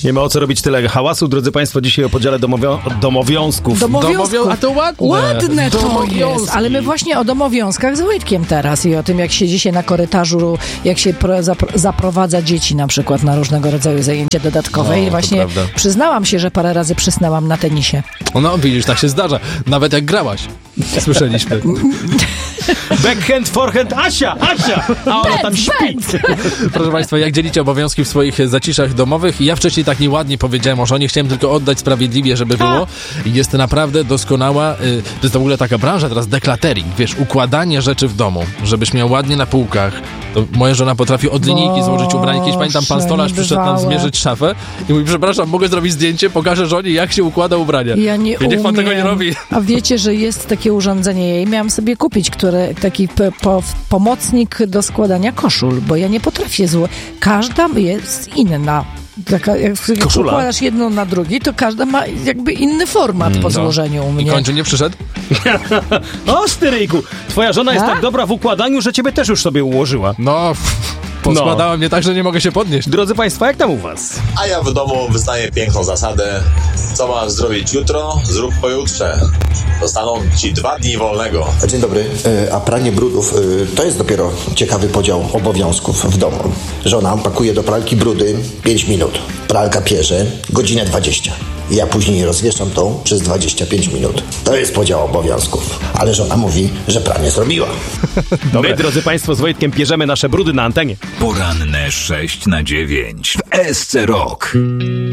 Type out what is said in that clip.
Nie ma o co robić tyle hałasu, drodzy Państwo, dzisiaj o podziale domowiązków. A to ładne. Ładne to jest, ale my właśnie o domowiązkach z Wojtkiem teraz i o tym, jak siedzi się na korytarzu, jak się zaprowadza dzieci na przykład na różnego rodzaju zajęcia dodatkowe. I właśnie przyznałam się, że parę razy przysnęłam na tenisie. No widzisz, tak się zdarza. Nawet jak grałaś. Słyszeliśmy. Backhand, forehand, Asia! A ona tam śpi. Proszę Państwa, jak dzielicie obowiązki w swoich zaciszach domowych? Ja wcześniej tak nieładnie powiedziałem o żonie, chciałem tylko oddać sprawiedliwie, żeby było. Jest naprawdę doskonała, to jest w ogóle taka branża teraz, decluttering, wiesz, układanie rzeczy w domu, żebyś miał ładnie na półkach. To moja żona potrafi od linijki złożyć ubranie. Kiedyś pamiętam, pan stolarz przyszedł nam zmierzyć szafę i mówi, przepraszam, mogę zrobić zdjęcie, pokażę żonie, jak się układa ubrania. Ja nie umiem. Niech pan tego nie robi. A wiecie, że jest takie urządzenie, ja jej miałam sobie kupić, taki pomocnik do składania koszul, bo ja nie potrafię każda jest inna. Taka, jak układasz jedną na drugi, to każda ma jakby inny format po złożeniu u mnie. I końcu nie przyszedł? O, styryjku, twoja żona jest tak dobra w układaniu, że ciebie też już sobie ułożyła. Poskładała mnie tak, że nie mogę się podnieść. Drodzy Państwo, jak tam u was? A ja w domu wyznaję piękną zasadę. Co masz zrobić jutro, zrób pojutrze. Zostaną ci 2 dni wolnego. Dzień dobry. A pranie brudów to jest dopiero ciekawy podział obowiązków w domu. Żona pakuje do pralki brudy 5 minut. Pralka pierze godzinę 20. Ja później rozwieszam to przez 25 minut. To jest podział obowiązków. Ale żona mówi, że pranie zrobiła. My, drodzy Państwo, z Wojtkiem pierzemy nasze brudy na antenie. Poranne 6 na 9 w SC Rock.